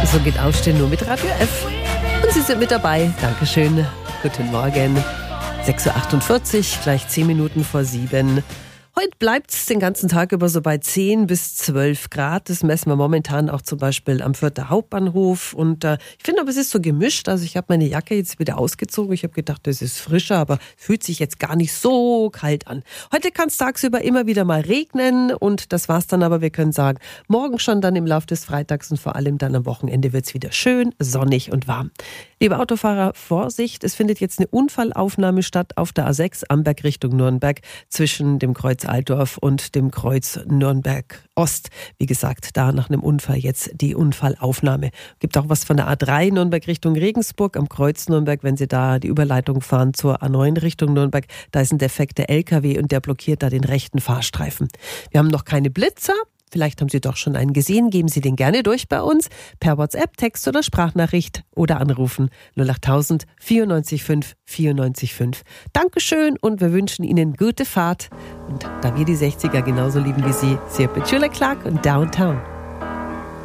So geht Aufstehen nur mit Radio F. Und Sie sind mit dabei. Dankeschön. Guten Morgen. 6.48 Uhr, gleich 10 Minuten vor 7. Heute bleibt es den ganzen Tag über so bei 10 bis 12 Grad. Das messen wir momentan auch zum Beispiel am Fürther Hauptbahnhof. Und ich finde aber, es ist so gemischt. Also ich habe meine Jacke jetzt wieder ausgezogen. Ich habe gedacht, es ist frischer, aber es fühlt sich jetzt gar nicht so kalt an. Heute kann es tagsüber immer wieder mal regnen und das war's dann aber. Wir können sagen, morgen schon dann im Laufe des Freitags und vor allem dann am Wochenende wird es wieder schön, sonnig und warm. Liebe Autofahrer, Vorsicht, es findet jetzt eine Unfallaufnahme statt auf der A6 Amberg Richtung Nürnberg zwischen dem Kreuz Altdorf und dem Kreuz Nürnberg Ost. Wie gesagt, da nach einem Unfall jetzt die Unfallaufnahme. Gibt auch was von der A3 Nürnberg Richtung Regensburg am Kreuz Nürnberg, wenn Sie da die Überleitung fahren zur A9 Richtung Nürnberg. Da ist ein defekter LKW und der blockiert da den rechten Fahrstreifen. Wir haben noch keine Blitzer. Vielleicht haben Sie doch schon einen gesehen. Geben Sie den gerne durch bei uns per WhatsApp, Text oder Sprachnachricht oder anrufen 08000 94 5 94 5. Dankeschön und wir wünschen Ihnen gute Fahrt. Und da wir die 60er genauso lieben wie Sie, Sir Petula Clark und Downtown.